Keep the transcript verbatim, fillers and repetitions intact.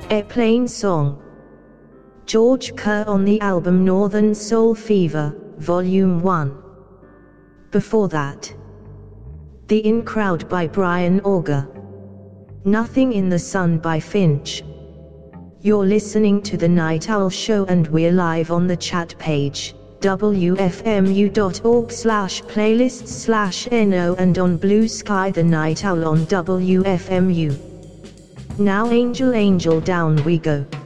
Airplane Song. George Kerr on the album Northern Soul Fever, Volume one. Before that, The In Crowd by Brian Auger. Nothing in the Sun by Finch. You're listening to The Night Owl Show and we're live on the chat page, w f m u dot org slash playlists slash no, and on Blue Sky The Night Owl on W F M U. Now Angel Angel down we go.